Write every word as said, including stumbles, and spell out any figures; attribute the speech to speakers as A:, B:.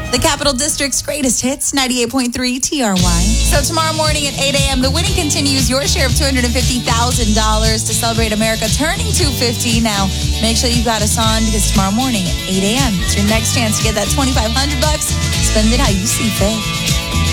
A: The Capital District's greatest hits, ninety-eight point three T R Y. So tomorrow morning at eight a.m., the winning continues. Your share of two hundred fifty thousand dollars to celebrate America turning two hundred fifty. Now, make sure you've got us on because tomorrow morning at eight a.m., it's your next chance to get that twenty-five hundred bucks. Spend it how you see fit.